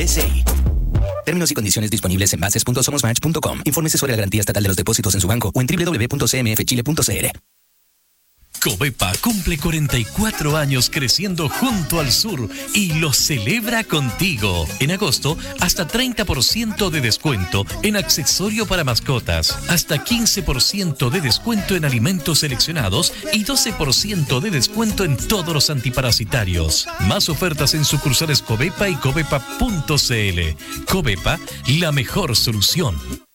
SI. Términos y condiciones disponibles en bases.somosmatch.com. Infórmese sobre la garantía estatal de los depósitos en su banco o en www.cmfchile.cl. Covepa cumple 44 años creciendo junto al sur y lo celebra contigo. En agosto, hasta 30% de descuento en accesorio para mascotas, hasta 15% de descuento en alimentos seleccionados y 12% de descuento en todos los antiparasitarios. Más ofertas en sucursales Covepa y covepa.cl. Covepa, la mejor solución.